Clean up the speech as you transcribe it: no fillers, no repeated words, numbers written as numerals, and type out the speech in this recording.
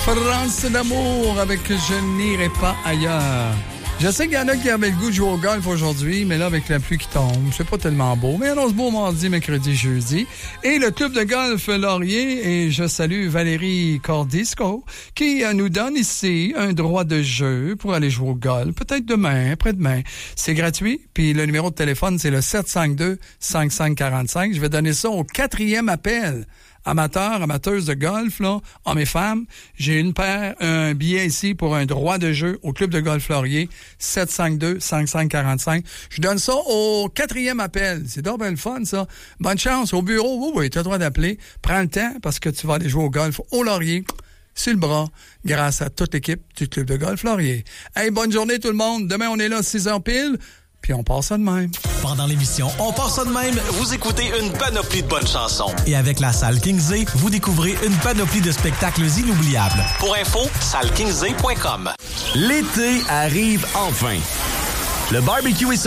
France d'amour avec Je n'irai pas ailleurs. Je sais qu'il y en a qui avaient le goût de jouer au golf aujourd'hui, mais là, avec la pluie qui tombe, c'est pas tellement beau. Mais annonce beau mardi, mercredi, jeudi. Et le club de golf Laurier, et je salue Valérie Cordisco, qui nous donne ici un droit de jeu pour aller jouer au golf. Peut-être demain, après-demain. C'est gratuit, puis le numéro de téléphone, c'est le 752-5545. Je vais donner ça au 4e appel. Amateuses de golf, là, hommes et femmes, j'ai un billet ici pour un droit de jeu au Club de golf Laurier, 752-5545. Je donne ça au 4e appel. C'est donc bien le fun, ça. Bonne chance au bureau. Oui, tu as le droit d'appeler. Prends le temps parce que tu vas aller jouer au golf au Laurier, sur le bras, grâce à toute l'équipe du Club de golf Laurier. Hey, bonne journée tout le monde. Demain, on est là 6h pile. Puis on passe ça de même. Pendant l'émission On passe ça de même, vous écoutez une panoplie de bonnes chansons. Et avec la salle Kingsley, vous découvrez une panoplie de spectacles inoubliables. Pour info, sallekingsley.com. L'été arrive enfin. Le barbecue est